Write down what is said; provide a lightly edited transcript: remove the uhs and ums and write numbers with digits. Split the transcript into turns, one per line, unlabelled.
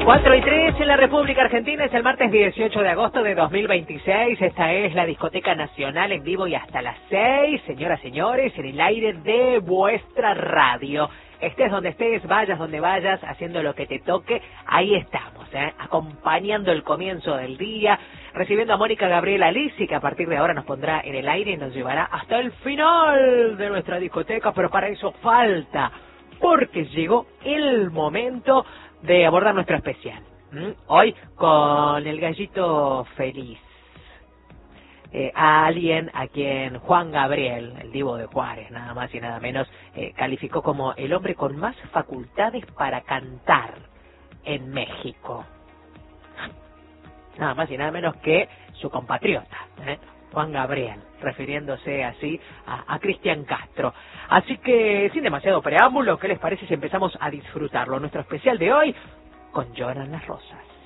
4:03 en la República Argentina, es el martes 18 de agosto de 2026, esta es la Discoteca Nacional en vivo y hasta las 6, señoras, señores, en el aire de vuestra radio. Estés donde estés, vayas donde vayas, haciendo lo que te toque, ahí estamos, acompañando el comienzo del día, recibiendo a Mónica Gabriela Lisi, que a partir de ahora nos pondrá en el aire y nos llevará hasta el final de nuestra discoteca, pero para eso falta, porque llegó el momento de abordar nuestro especial. Hoy con el gallito feliz. A alguien a quien Juan Gabriel, el divo de Juárez, nada más y nada menos, calificó como el hombre con más facultades para cantar en México. Nada más y nada menos que su compatriota, Juan Gabriel, refiriéndose así a Cristian Castro. Así que, sin demasiado preámbulo, ¿qué les parece si empezamos a disfrutarlo? Nuestro especial de hoy con Lloran las Rosas.